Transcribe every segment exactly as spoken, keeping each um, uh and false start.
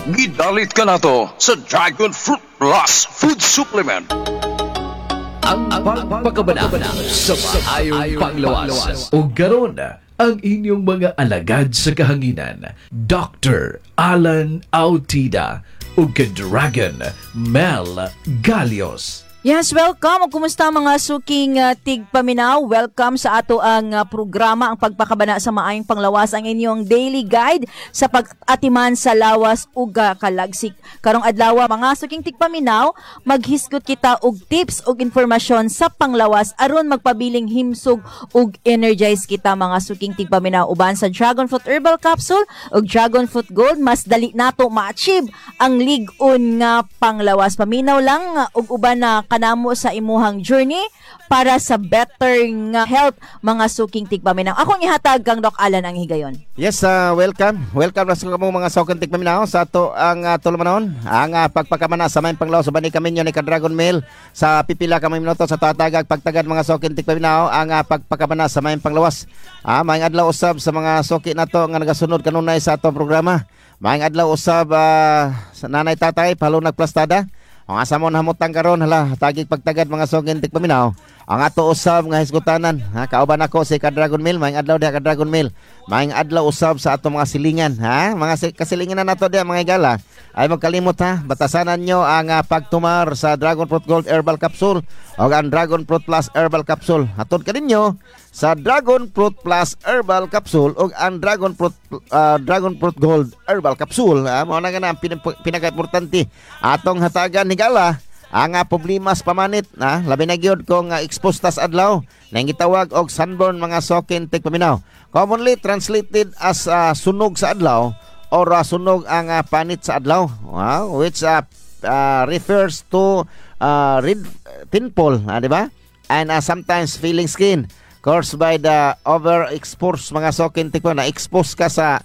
Gidalit ka na to sa Dragon Fruit Plus Food Supplement. Ang pagpakabanabana sa maayong panglawas. O garon ang inyong mga alagad sa kahanginan, Doctor Alan Autida o Dragon Mel Galios. Yes, welcome. O kumusta mga suking uh, tigpaminaw? Welcome sa ato ang uh, programa, ang pagpakabana sa maayong panglawas, ang inyong daily guide sa pag-atiman sa lawas uga kalagsik. Karong adlaw mga suking tigpaminaw, maghisgot kita og tips og informasyon sa panglawas aron magpabiling himsog ug energize kita mga suking tigpaminaw uban sa Dragon Fruit Herbal Capsule ug Dragon Fruit Gold. Mas dali nato ma-achieve ang lig-on nga panglawas. Paminaw lang uh, ug uban na kanamo sa imuhang journey para sa better nga health mga suking tigpaminaw. Akong ihatag kang Doc Alan ang higayon. Yes, uh, welcome. Welcome na sa mga mga suking tigpaminaw sa ato ang uh, tulumanon. Ang uh, pagpakamana sa main panglaw sa bani kami nyo ni Ka-Dragon Mail sa pipila kami minuto sa tatagag pagtagad mga suking tigpaminaw ang uh, pagpakamana sa main panglawas. Ah, maayong adlaw usab sa mga suki nato nga nagasunod kanunay sa ato programa. Maayong adlaw usab uh, sa nanay tatay palo nagplastada. Ang asa mo namutang karon hala tagig pagtagad mga songin tigpaminaw. Ang ato usab nga hisgutanan ha kauban ako si Ka-Dragon Mail, maayong adlaw dia Ka-Dragon Mail. Maayong adlaw usab sa ato mga silingan ha, mga kasilingan na nato dia mga igala. Ay magkalimot ha, batasanan nyo ang uh, pagtumar sa Dragon Fruit Gold Herbal Capsule o ang Dragon Fruit Plus Herbal Capsule. Hatod ka ninyo sa Dragon Fruit Plus Herbal Capsule o ang Dragon Fruit uh, Dragon Fruit Gold Herbal Capsule. Ha? Mao na nga na ang pin- pinaka-importante atong hatagan higala ang uh, problemas pamanit na labi na gyud kung uh, exposed tas adlaw nang gitawag og sunburn mga sokin tigpaminaw. Commonly translated as uh, sunog sa adlaw or uh, sunog ang uh, panit sa adlaw, wow, which uh, uh, refers to uh, red pimple, uh, di ba? And uh, sometimes feeling skin caused by the overexposed mga sokin tipo na expose ka sa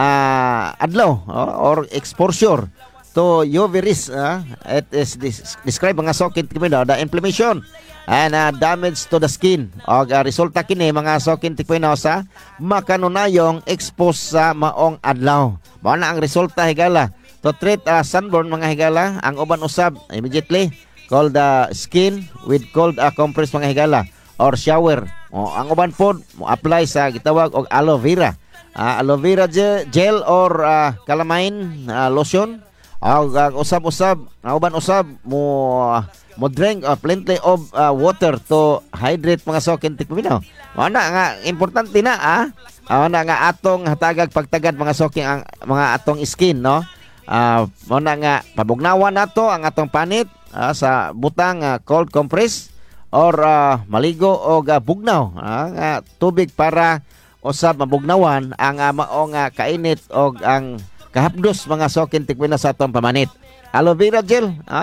uh, adlaw uh, or exposure to U V rays. Uh, it is this, describe mga sokin tipo na the inflammation and uh, damage to the skin o uh, resulta kini mga sokin tipo na sa makanunayong expose sa maong adlaw. Mao na ang resulta higala. To treat uh, sunburn mga higala, ang uban usab immediately call the skin with cold uh, compress mga higala or shower. O, ang uban pod mo apply sa gitawag og aloe vera. Uh, aloe vera gel, gel or uh, calamine uh, lotion. Uh, uh, usab-usab, ang uban usab mo uh, mo drink uh, plenty of uh, water to hydrate mga sokin tigpaminaw. Mao na nga importante na ah. Mao na nga atong hatagag pagtagad mga sokin ang mga atong skin, no? Ah, uh, mao na nga pabugnawan nato ang atong panit uh, sa butang uh, cold compress or uh, maligo og uh, bugnaw uh, nga tubig para usab mabugnawan ang uh, maong uh, kainit og ang kahapdos mga sokin tigpaminaw sa atong pamanit. Aloe vera gel, ah,